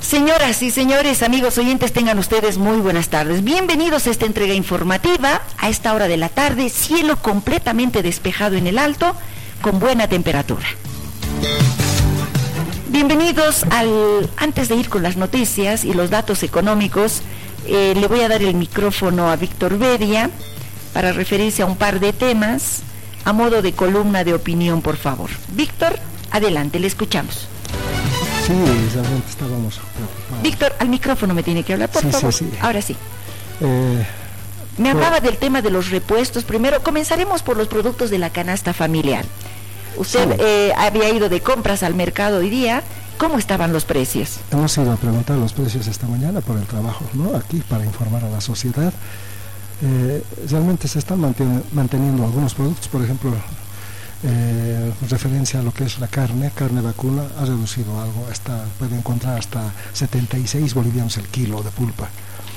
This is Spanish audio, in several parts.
Señoras y señores, amigos oyentes, tengan ustedes muy buenas tardes. Bienvenidos a esta entrega informativa, a esta hora de la tarde, cielo completamente despejado en el alto, con buena temperatura. Bienvenidos antes de ir con las noticias y los datos económicos, le voy a dar el micrófono a Víctor Bedia para referirse a un par de temas, a modo de columna de opinión, por favor. Víctor, adelante, le escuchamos. Sí, realmente estábamos preocupados. Víctor, al micrófono me tiene que hablar, por favor. Sí. Ahora sí. Me hablaba del tema de los repuestos. Primero, comenzaremos por los productos de la canasta familiar. Usted había ido de compras al mercado hoy día. ¿Cómo estaban los precios? Hemos ido a preguntar los precios esta mañana por el trabajo, ¿no? Aquí, para informar a la sociedad. Realmente se están manteniendo algunos productos, por ejemplo, referencia a lo que es la carne vacuna, ha reducido algo, puede encontrar hasta 76 bolivianos el kilo de pulpa.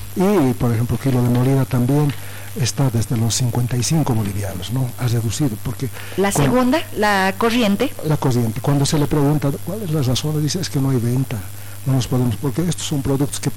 Y, por ejemplo, kilo de molida también está desde los 55 bolivianos, ¿no? Ha reducido, porque... La segunda, la corriente. La corriente, cuando se le pregunta cuál es la razón, dice es que no hay venta, no nos podemos, porque estos son productos que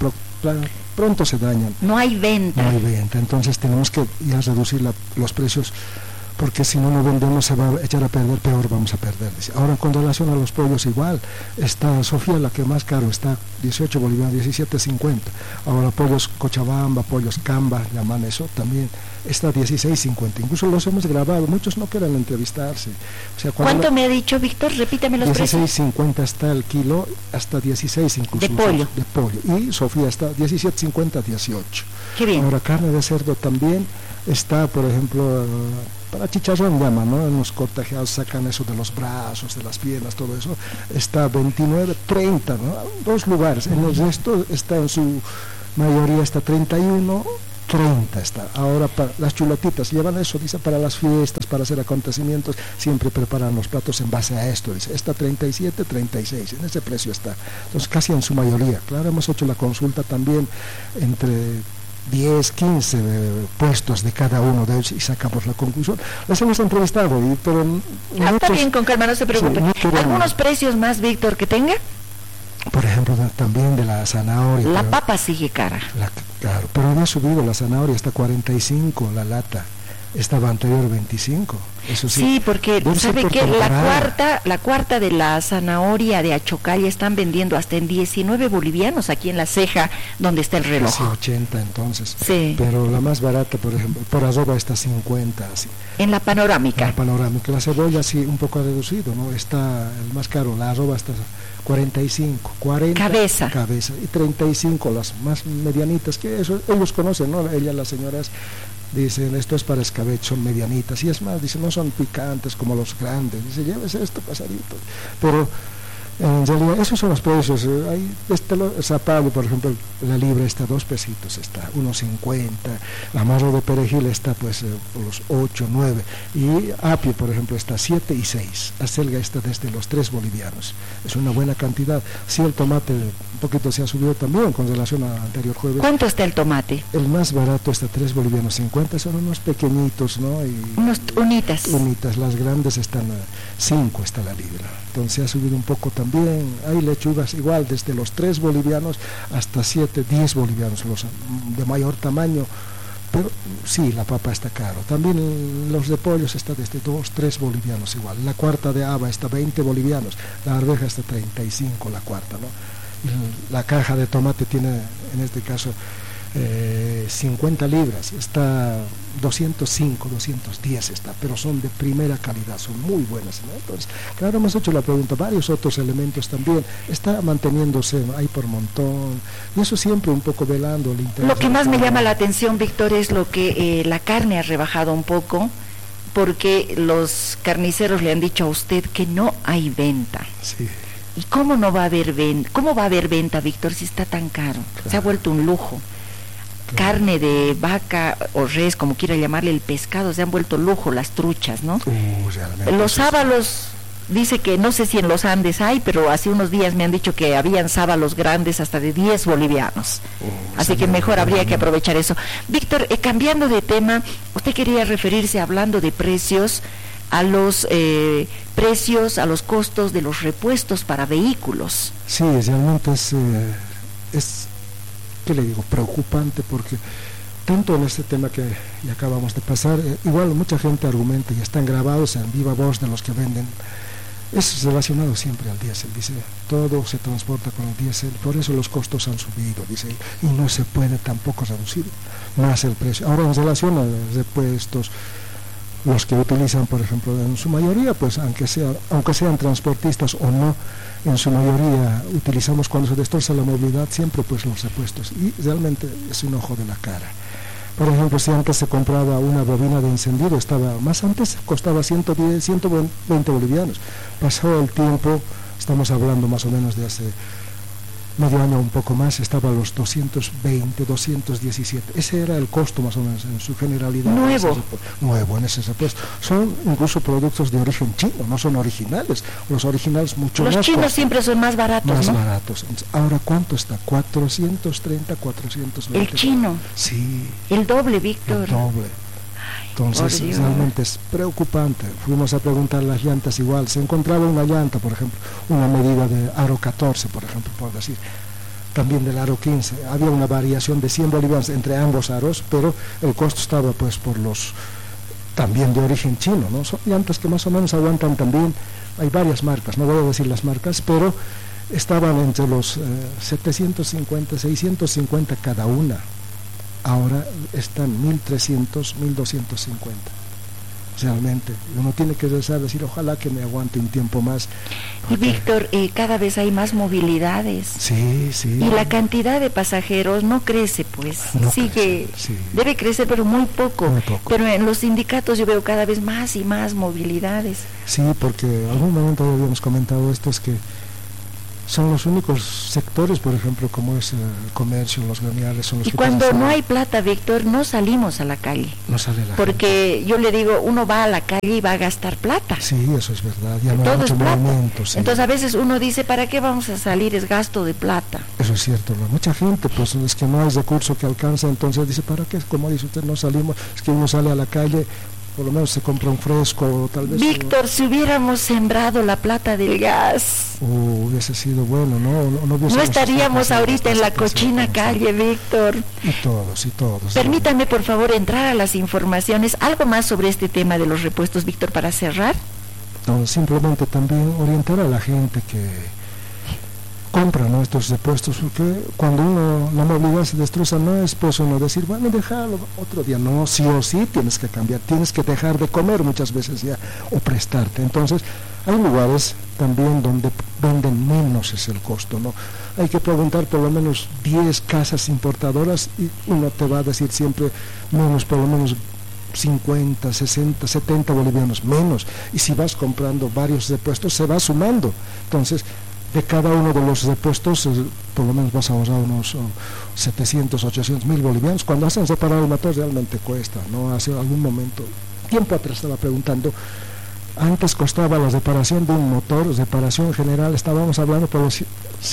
pronto se dañan. No hay venta. No hay venta, entonces tenemos que ya reducir los precios, porque si no vendemos se va a echar a perder, peor vamos a perder. Ahora, con relación a los pollos, igual, está Sofía, la que más caro, está 18 bolivianos, 17.50. Ahora pollos Cochabamba, pollos Camba, llaman eso, también está 16.50. Incluso los hemos grabado, muchos no quieren entrevistarse. O sea, ¿cuánto me ha dicho, Víctor? Repítame los precios. 16.50 está el kilo, hasta 16 incluso. De pollo. De pollo. Y Sofía está 17.50, 18. Qué bien. Ahora, carne de cerdo también está, por ejemplo, para chicharrón llaman, ¿no? En los cortajeados sacan eso de los brazos, de las piernas, todo eso, está 29, 30, ¿no? Dos lugares, en el resto está en su mayoría está 31, 30 está. Ahora para las chuletitas llevan eso, dice, para las fiestas, para hacer acontecimientos, siempre preparan los platos en base a esto, dice, está 37, 36, en ese precio está. Entonces casi en su mayoría. Claro, hemos hecho la consulta también entre 10, 15 puestos de cada uno de ellos y sacamos la conclusión. Les hemos entrevistado, pero está bien, con calma, no se preocupe. Sí, ¿algunos precios más, Víctor, que tenga? Por ejemplo, también de la zanahoria. La papa sigue cara. Claro, pero había subido la zanahoria hasta 45 la lata. Estaba anterior 25, eso sí. Sí, porque sabe que la cuarta de la zanahoria de Achocalla están vendiendo hasta en 19 bolivianos aquí en La Ceja, donde está el reloj. Casi 80 entonces. Sí. Pero la más barata, por ejemplo, por arroba está 50, así. En la panorámica. En la panorámica. La cebolla sí un poco ha reducido, ¿no? Está el más caro, la arroba está 45, 40. Cabeza. Y 35 las más medianitas, que eso ellos conocen, ¿no? Ellas, las señoras, dicen, esto es para escabeche, son medianitas, y es más, dicen, no son picantes como los grandes, dice, llévese esto pasadito, pero en realidad esos son los precios. Hay zapallo, por ejemplo, la libra está 2 pesitos, está 1.50, la marro de perejil está pues por los 8, 9, y apio, por ejemplo, está 7 y 6, la selga está desde los 3 bolivianos, es una buena cantidad. Sí, el tomate un poquito se ha subido también con relación al anterior jueves. ¿Cuánto está el tomate? El más barato está 3 bolivianos 50, son unos pequeñitos, ¿no? Y unos unitas. Las grandes están 5 está la libra, entonces ha subido un poco también. Hay lechugas igual desde los 3 bolivianos hasta 7, 10 bolivianos, los de mayor tamaño, pero sí, la papa está caro. También los de pollos está desde 2, 3 bolivianos igual. La cuarta de haba está 20 bolivianos, la arveja está 35 la cuarta, ¿no? Y la caja de tomate tiene, en este caso, 50 libras, está 205, 210 está, pero son de primera calidad, son muy buenas, ¿no? Entonces, claro, hemos hecho la pregunta, varios otros elementos también, está manteniéndose ahí por montón, y eso siempre un poco velando el interés. Lo que más me llama la atención, Víctor, es lo que la carne ha rebajado un poco, porque los carniceros le han dicho a usted que no hay venta. Sí. ¿Y cómo no va a haber venta? ¿Cómo va a haber venta, Víctor, si está tan caro? Claro. Se ha vuelto un lujo. Claro. Carne de vaca o res, como quiera llamarle, el pescado, se han vuelto lujo, las truchas, ¿no? Los sábalos, dice que no sé si en los Andes hay, pero hace unos días me han dicho que habían sábalos grandes hasta de 10 bolivianos. Así que mejor habría que aprovechar eso. Víctor, cambiando de tema, usted quería referirse, hablando de precios, a los precios, a los costos de los repuestos para vehículos. Sí, realmente es, ¿qué le digo?, preocupante, porque tanto en este tema que ya acabamos de pasar, igual mucha gente argumenta y están grabados en viva voz de los que venden, es relacionado siempre al diésel, dice, todo se transporta con el diésel, por eso los costos han subido, dice, y no se puede tampoco reducir más el precio. Ahora, en relación a los repuestos, los que utilizan, por ejemplo, en su mayoría, pues aunque sean transportistas o no, en su mayoría utilizamos, cuando se destroza la movilidad, siempre pues los repuestos, y realmente es un ojo de la cara. Por ejemplo, si antes se compraba una bobina de encendido, antes costaba 110, 120 bolivianos. Pasó el tiempo, estamos hablando más o menos de hace medio año, un poco más, estaba a los 220, 217. Ese era el costo más o menos en su generalidad. Nuevo en ese repuesto. Son incluso productos de origen chino, no son originales. Los originales mucho más. Los chinos siempre son más baratos, más ¿no? baratos. Ahora, ¿cuánto está? 430, 420. ¿El chino? Sí. El doble, Víctor. El doble. Entonces, realmente es preocupante. Fuimos a preguntar las llantas igual. Se encontraba una llanta, por ejemplo, una medida de aro 14, por ejemplo, por decir, también del aro 15. Había una variación de 100 bolivianos entre ambos aros, pero el costo estaba pues por los también de origen chino, ¿no? Son llantas que más o menos aguantan también. Hay varias marcas, no voy a decir las marcas, pero estaban entre los 750, 650 cada una. Ahora están 1.300, 1.250. Realmente, uno tiene que rezar, decir, ojalá que me aguante un tiempo más. Y Víctor, cada vez hay más movilidades. Sí, sí. Y la cantidad de pasajeros no crece, pues. No sigue, crece, sí. Debe crecer, pero muy poco. Muy poco. Pero en los sindicatos yo veo cada vez más y más movilidades. Sí, porque en algún momento habíamos comentado esto, es que son los únicos sectores, por ejemplo, como es el comercio, los gremiales, son los y que cuando tienen no hay plata, Víctor, no salimos a la calle. No sale la porque gente. Yo le digo, uno va a la calle y va a gastar plata. Sí, eso es verdad, ya no todo hay mucho es plata. movimiento. Sí. Entonces a veces uno dice, ¿para qué vamos a salir? Es gasto de plata. Eso es cierto, ¿no? Mucha gente, pues es que no hay recurso que alcanza, entonces dice, ¿para qué? Como dice usted, no salimos, es que uno sale a la calle, por lo menos se compra un fresco, o tal vez... Víctor, si hubiéramos sembrado la plata del gas... hubiese sido bueno, ¿no? No estaríamos ahorita en la cochina calle, Víctor. Y todos. Permítame, por favor, entrar a las informaciones. ¿Algo más sobre este tema de los repuestos, Víctor, para cerrar? No, simplemente también orientar a la gente que compra, ¿no?, estos repuestos, porque cuando la movilidad se destroza, no es pues uno decir, bueno, déjalo otro día, no, sí o sí tienes que cambiar, tienes que dejar de comer muchas veces ya, o prestarte. Entonces, hay lugares también donde venden menos es el costo, ¿no? Hay que preguntar por lo menos 10 casas importadoras y uno te va a decir siempre menos, por lo menos 50, 60, 70 bolivianos menos, y si vas comprando varios repuestos se va sumando. Entonces, de cada uno de los repuestos, por lo menos vas a ahorrar unos 700, 800 mil bolivianos. Cuando hacen reparar el motor realmente cuesta, ¿no? Hace algún momento, tiempo atrás estaba preguntando, antes costaba la reparación de un motor, reparación general, estábamos hablando por los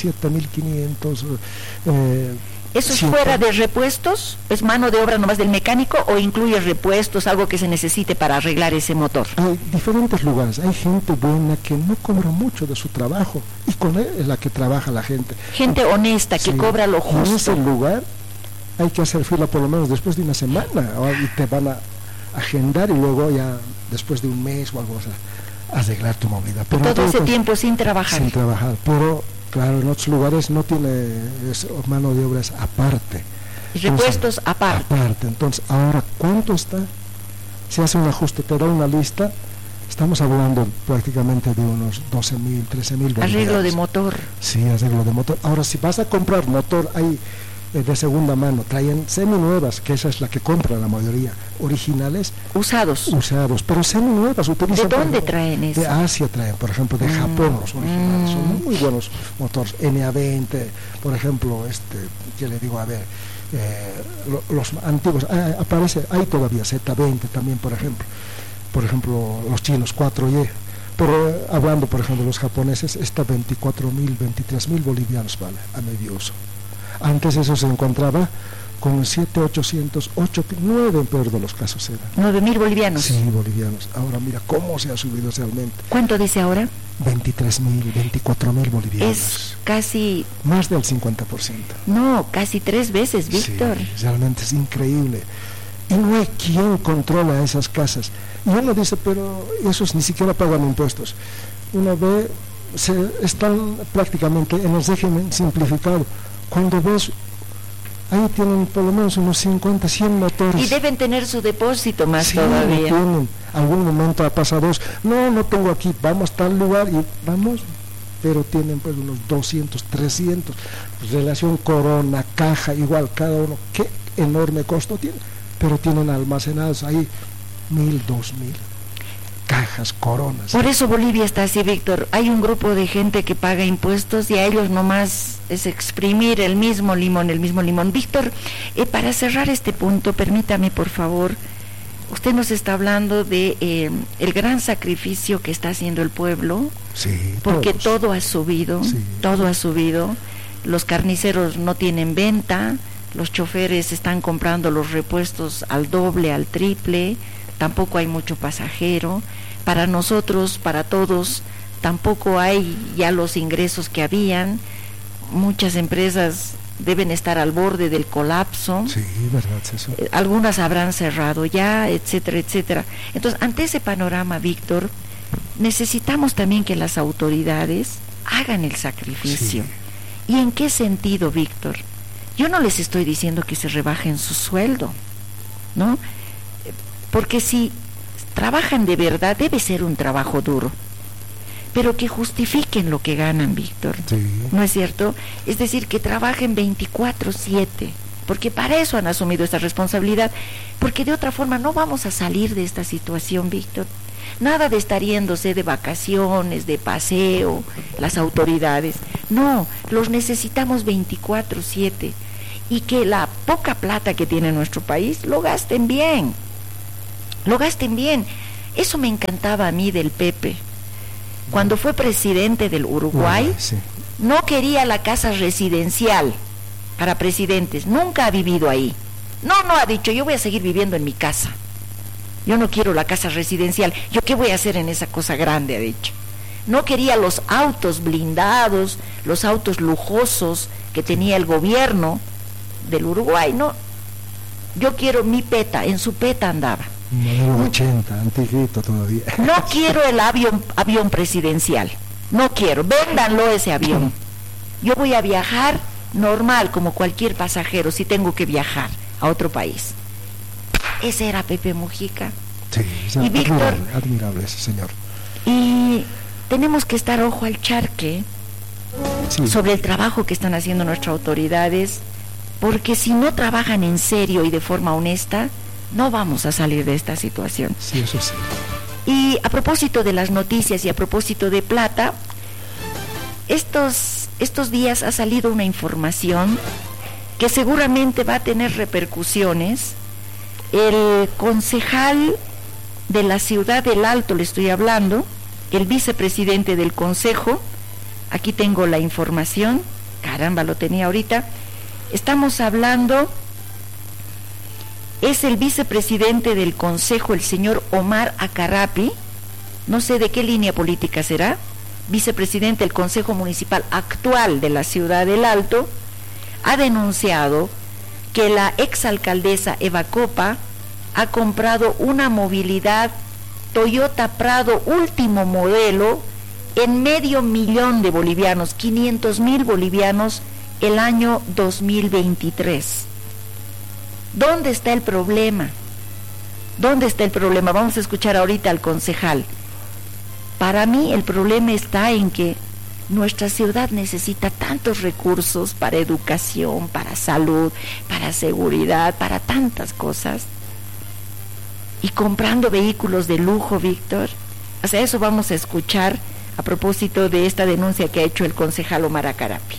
7.500. ¿Eso es fuera de repuestos? ¿Es mano de obra nomás del mecánico o incluye repuestos, algo que se necesite para arreglar ese motor? Hay diferentes lugares, hay gente buena que no cobra mucho de su trabajo y con él es la que trabaja la gente. Gente honesta que cobra lo justo. En ese lugar hay que hacer fila por lo menos después de una semana y te van a agendar y luego ya después de un mes o algo así arreglar tu movilidad. Pero todo ese tiempo sin trabajar. Sin trabajar, pero... Claro, en otros lugares no tiene mano de obras aparte. Y repuestos aparte. Entonces, ahora, ¿cuánto está? Se hace un ajuste, te da una lista, estamos hablando prácticamente de unos 12.000, 13.000. Arreglo de motor. Sí, arreglo de motor. Ahora, si vas a comprar motor, hay de segunda mano, traen seminuevas, que esa es la que compran la mayoría, originales. Usados, pero seminuevas utilizan. ¿De dónde traen eso? De Asia traen, por ejemplo, de Japón los originales, son muy buenos motores, NA20, por ejemplo, ¿qué le digo? A ver, los antiguos, hay todavía Z20 también, por ejemplo, los chinos 4Y, pero hablando, por ejemplo, de los japoneses, está 24.000, 23.000 bolivianos, vale, a medio uso. Antes eso se encontraba con 7, 800, 8, 9 en peor de los casos eran. 9.000 bolivianos. Sí, bolivianos. Ahora mira cómo se ha subido realmente. ¿Cuánto dice ahora? 23.000, 24.000 bolivianos. Es casi... Más del 50%. No, casi 3 veces, Víctor. Sí, realmente es increíble. Y no hay quien controla esas casas. Y uno dice, pero esos ni siquiera pagan impuestos. Uno ve, están prácticamente en el régimen simplificado. Cuando ves, ahí tienen por lo menos unos 50, 100 motores. Y deben tener su depósito más sí, todavía. Tienen. Algún momento ha pasado, no tengo aquí, vamos a tal lugar y vamos, pero tienen pues unos 200, 300. Relación corona, caja, igual cada uno. Qué enorme costo tiene. Pero tienen almacenados ahí 1.000, 2.000 cajas, coronas. Por eso Bolivia está así, Víctor. Hay un grupo de gente que paga impuestos y a ellos nomás es exprimir el mismo limón. Víctor, para cerrar este punto, permítame por favor, usted nos está hablando de el gran sacrificio que está haciendo el pueblo, sí, porque todos. todo ha subido, sí. Todo ha subido, los carniceros no tienen venta, los choferes están comprando los repuestos al doble, al triple, tampoco hay mucho pasajero, para nosotros, para todos, tampoco hay ya los ingresos que habían, muchas empresas deben estar al borde del colapso, sí, verdad, eso. Algunas habrán cerrado ya, etcétera, etcétera. Entonces, ante ese panorama, Víctor, necesitamos también que las autoridades hagan el sacrificio. Sí. ¿Y en qué sentido, Víctor? Yo no les estoy diciendo que se rebajen su sueldo, ¿no? Porque si trabajan de verdad, debe ser un trabajo duro, pero que justifiquen lo que ganan, Víctor, sí. ¿No es cierto? Es decir, que trabajen 24/7, porque para eso han asumido esta responsabilidad, porque de otra forma no vamos a salir de esta situación, Víctor. Nada de estar yéndose de vacaciones, de paseo, las autoridades. No, los necesitamos 24/7 y que la poca plata que tiene nuestro país lo gasten bien. Lo gasten bien. Eso me encantaba a mí del Pepe. Cuando fue presidente del Uruguay, sí. No quería la casa residencial para presidentes. Nunca ha vivido ahí. No ha dicho, yo voy a seguir viviendo en mi casa. Yo no quiero la casa residencial. ¿Yo qué voy a hacer en esa cosa grande?, ha dicho. No quería los autos blindados, los autos lujosos que tenía el gobierno del Uruguay, no. Yo quiero mi Peta, en su Peta andaba. Modelo 80, antiguito todavía. No quiero el avión presidencial, no quiero, véndanlo ese avión. Yo voy a viajar normal como cualquier pasajero si tengo que viajar a otro país. Ese era Pepe Mujica. Sí, y Víctor, admirable ese señor. Y tenemos que estar ojo al charque sí. sobre el trabajo que están haciendo nuestras autoridades, porque si no trabajan en serio y de forma honesta, no vamos a salir de esta situación. Sí, eso sí. Y a propósito de las noticias y a propósito de plata, estos días ha salido una información que seguramente va a tener repercusiones. El concejal de la ciudad del Alto, le estoy hablando, el vicepresidente del consejo, aquí tengo la información, caramba, lo tenía ahorita, estamos hablando, es el vicepresidente del consejo, el señor Omar Acarapi, no sé de qué línea política será, vicepresidente del consejo municipal actual de la ciudad del Alto, ha denunciado que la exalcaldesa Eva Copa ha comprado una movilidad Toyota Prado último modelo en $500,000 de bolivianos, 500,000 bolivianos el año 2023. ¿Dónde está el problema? ¿Dónde está el problema? Vamos a escuchar ahorita al concejal. Para mí el problema está en que nuestra ciudad necesita tantos recursos para educación, para salud, para seguridad, para tantas cosas. Y comprando vehículos de lujo, Víctor. O sea, eso vamos a escuchar a propósito de esta denuncia que ha hecho el concejal Omar Acarapi.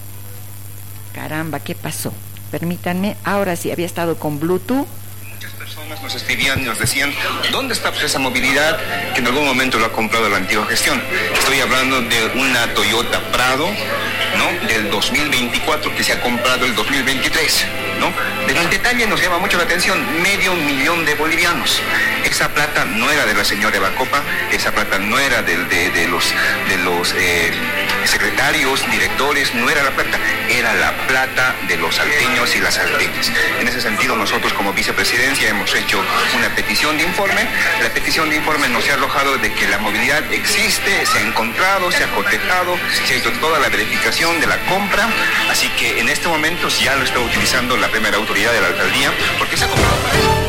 Caramba, ¿qué pasó? Permítanme, ahora sí, había estado con Bluetooth. Muchas personas personas nos escribían y nos decían, ¿dónde está pues esa movilidad que en algún momento lo ha comprado la antigua gestión? Estoy hablando de una Toyota Prado, ¿no?, del 2024 que se ha comprado el 2023, ¿no? Pero el detalle nos llama mucho la atención, $500,000 de bolivianos. Esa plata no era de la señora Evacopa, esa plata no era de los secretarios, directores, no era la plata, era la plata de los salteños y las salteñas. En ese sentido, nosotros como vicepresidencia hemos hecho una petición de informe. La petición de informe nos ha arrojado de que la movilidad existe, se ha encontrado, se ha cotejado, se ha hecho toda la verificación de la compra, así que en este momento ya lo está utilizando la primera autoridad de la alcaldía, porque se ha comprado para eso.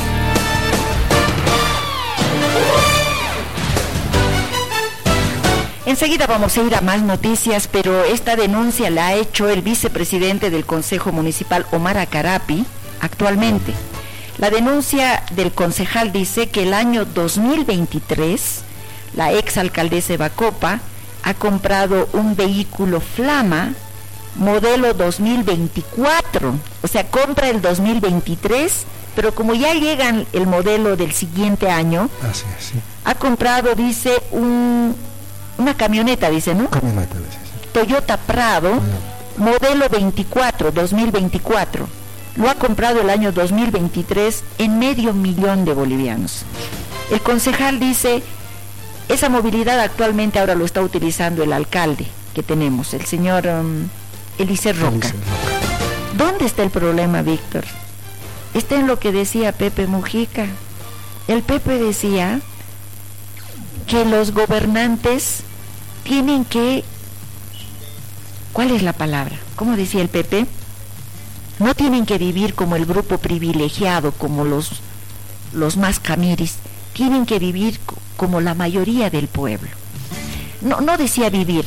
Enseguida vamos a ir a más noticias, pero esta denuncia la ha hecho el vicepresidente del Consejo Municipal, Omar Acarapi, actualmente. La denuncia del concejal dice que el año 2023, la exalcaldesa Evacopa ha comprado un vehículo Flama, modelo 2024, o sea, compra el 2023, pero como ya llegan el modelo del siguiente año, así es, sí. Ha comprado, dice, una camioneta, dice, ¿no? Camioneta, sí. Toyota Prado, modelo 2024. Lo ha comprado el año 2023 en $500,000 de bolivianos. El concejal dice, esa movilidad actualmente ahora lo está utilizando el alcalde que tenemos, el señor Eliezer Roca. ¿Dónde está el problema, Víctor? Está en lo que decía Pepe Mujica. El Pepe decía que los gobernantes tienen que, ¿cuál es la palabra? ¿Cómo decía el Pepe? No tienen que vivir como el grupo privilegiado, como los más camiris, tienen que vivir como la mayoría del pueblo. No decía vivir.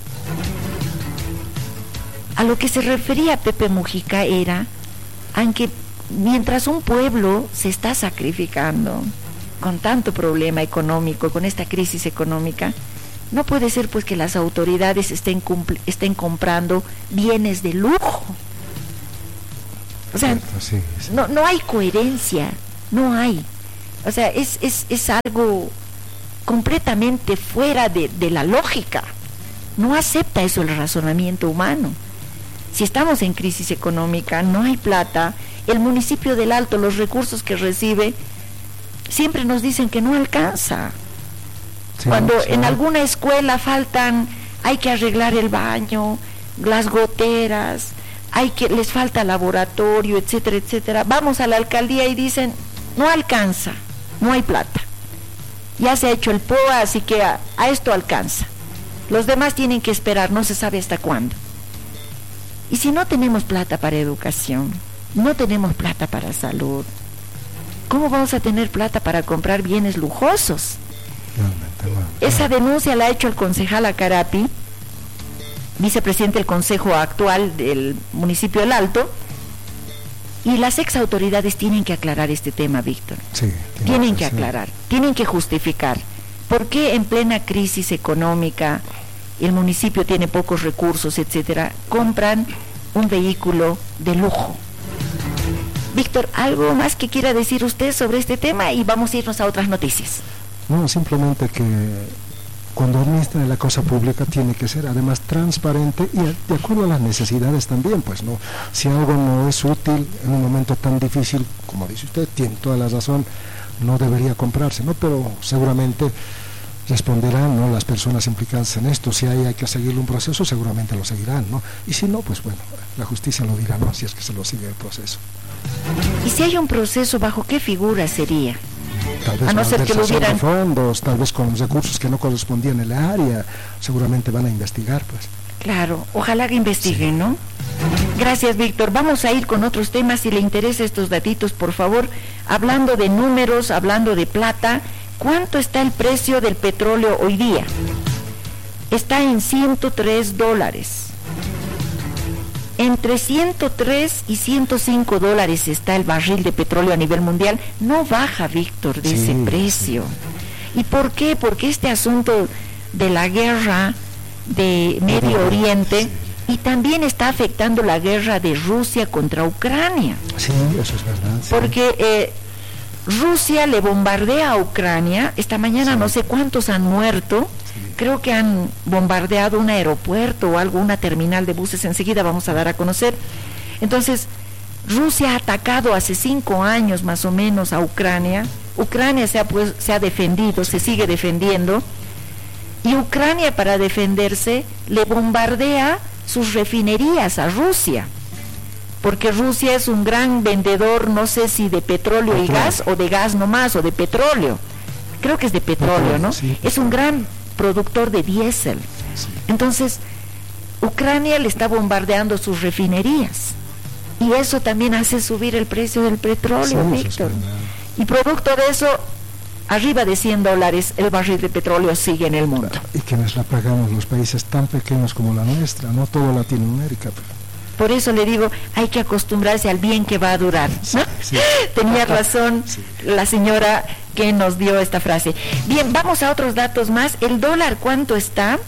A lo que se refería Pepe Mujica era, aunque mientras un pueblo se está sacrificando con tanto problema económico, con esta crisis económica, no puede ser pues que las autoridades estén comprando bienes de lujo. O sea, sí. No hay coherencia, no hay. O sea, es algo completamente fuera de la lógica. No acepta eso el razonamiento humano. Si estamos en crisis económica, no hay plata, el municipio del Alto, los recursos que recibe, siempre nos dicen que no alcanza. Sí, cuando en alguna escuela hay que arreglar el baño, las goteras, les falta laboratorio, etcétera, etcétera. Vamos a la alcaldía y dicen, no alcanza, no hay plata. Ya se ha hecho el POA, así que a esto alcanza. Los demás tienen que esperar, no se sabe hasta cuándo. Y si no tenemos plata para educación, no tenemos plata para salud, ¿cómo vamos a tener plata para comprar bienes lujosos? Esa denuncia la ha hecho el concejal Acarapi, vicepresidente del consejo actual del municipio del Alto, y las ex autoridades tienen que aclarar este tema, Víctor. Sí, tienen que aclarar, tienen que justificar por qué en plena crisis económica, el municipio tiene pocos recursos, etcétera, compran un vehículo de lujo. Víctor, ¿algo más que quiera decir usted sobre este tema? Y vamos a irnos a otras noticias. No, simplemente que cuando administra la cosa pública tiene que ser además transparente y de acuerdo a las necesidades también, pues no, si algo no es útil en un momento tan difícil, como dice usted, tiene toda la razón, no debería comprarse, ¿no? Pero seguramente responderán, ¿no?, las personas implicadas en esto. Si hay que seguir un proceso, seguramente lo seguirán, ¿no? Y si no, pues bueno, la justicia lo dirá, ¿no?, si es que se lo sigue el proceso. ¿Y si hay un proceso, bajo qué figura sería? Tal vez a no ser que lo hubieran de fondos, tal vez con los recursos que no correspondían en el área, seguramente van a investigar, pues. Claro, ojalá que investiguen, sí, ¿no? Gracias, Víctor. Vamos a ir con otros temas, si le interesa estos datitos, por favor. Hablando de números, hablando de plata, ¿cuánto está el precio del petróleo hoy día? Está en $103. Entre 103 y 105 dólares está el barril de petróleo a nivel mundial. No baja, Víctor, de ese precio. Sí. ¿Y por qué? Porque este asunto de la guerra de Medio Oriente y también está afectando la guerra de Rusia contra Ucrania. Sí, eso es verdad. Sí. Porque Rusia le bombardea a Ucrania. Esta mañana no sé cuántos han muerto. Creo que han bombardeado un aeropuerto o algo, una terminal de buses. Enseguida vamos a dar a conocer. Entonces, Rusia ha atacado hace 5 años más o menos a Ucrania. Ucrania se ha defendido, se sigue defendiendo. Y Ucrania, para defenderse, le bombardea sus refinerías a Rusia. Porque Rusia es un gran vendedor, no sé si de petróleo y gas, o de gas nomás, o de petróleo. Creo que es de petróleo, ¿no? Sí. Es un gran productor de diésel. Sí. Entonces, Ucrania le está bombardeando sus refinerías. Y eso también hace subir el precio del petróleo, Sí, Víctor. Y producto de eso, arriba de $100 el barril de petróleo sigue en el mundo. Y que nos la pagamos los países tan pequeños como la nuestra, no toda Latinoamérica. Por eso le digo, hay que acostumbrarse al bien que va a durar, ¿no? Sí. Tenía razón la señora que nos dio esta frase. Bien, vamos a otros datos más. El dólar, ¿cuánto está?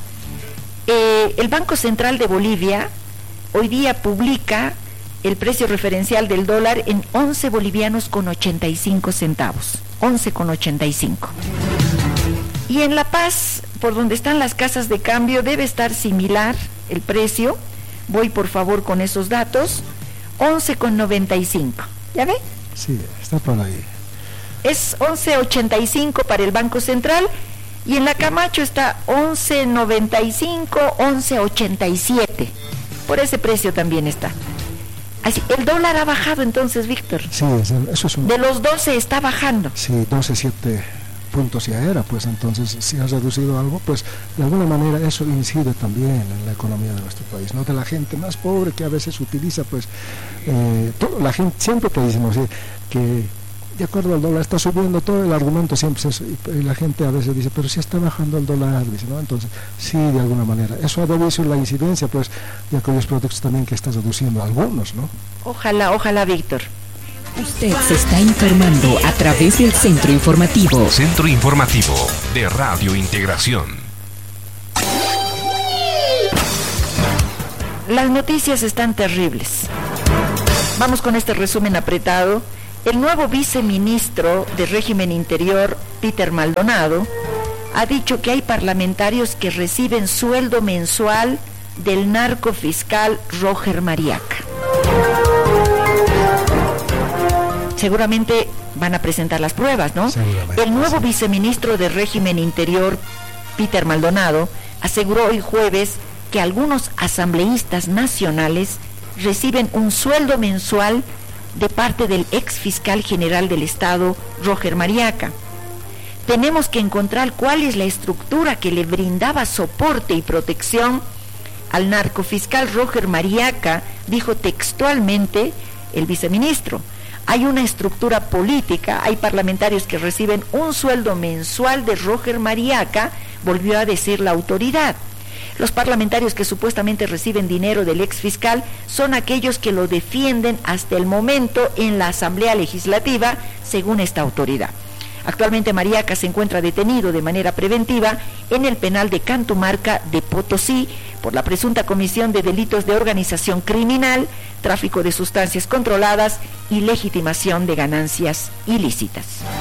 El Banco Central de Bolivia hoy día publica el precio referencial del dólar en 11 bolivianos con 85 centavos. 11,85. Y en La Paz, por donde están las casas de cambio, debe estar similar el precio. Voy por favor con esos datos. 11,95. ¿Ya ve? Sí, está por ahí. Es 11,85 para el Banco Central y en la Camacho está 11,95, 11,87. Por ese precio también está. Así, el dólar ha bajado entonces, Víctor. Sí, eso es un... De los 12 está bajando. Sí, 12,7 puntos ya era, pues entonces si ha reducido algo, pues de alguna manera eso incide también en la economía de nuestro país, ¿no? De la gente más pobre que a veces utiliza, pues, la gente siempre te decimos que de acuerdo al dólar está subiendo, todo el argumento siempre es eso, y la gente a veces dice, pero si está bajando el dólar, dice, ¿no? Entonces, sí, de alguna manera, eso ha reducido la incidencia, pues, de aquellos productos también que está reduciendo algunos, ¿no? Ojalá, Víctor. Usted se está informando a través del Centro Informativo. Centro Informativo de Radio Integración. Las noticias están terribles. Vamos con este resumen apretado. El nuevo viceministro de Régimen Interior, Peter Maldonado, ha dicho que hay parlamentarios que reciben sueldo mensual del narcofiscal Roger Mariaca. Seguramente van a presentar las pruebas, ¿no? El nuevo viceministro de Régimen Interior, Peter Maldonado, aseguró hoy jueves que algunos asambleístas nacionales reciben un sueldo mensual de parte del ex fiscal general del Estado, Roger Mariaca. Tenemos que encontrar cuál es la estructura que le brindaba soporte y protección al narcofiscal Roger Mariaca, dijo textualmente el viceministro. Hay una estructura política, hay parlamentarios que reciben un sueldo mensual de Roger Mariaca, volvió a decir la autoridad. Los parlamentarios que supuestamente reciben dinero del ex fiscal son aquellos que lo defienden hasta el momento en la Asamblea Legislativa, según esta autoridad. Actualmente Mariaca se encuentra detenido de manera preventiva en el penal de Cantumarca de Potosí por la presunta comisión de delitos de organización criminal, tráfico de sustancias controladas y legitimación de ganancias ilícitas.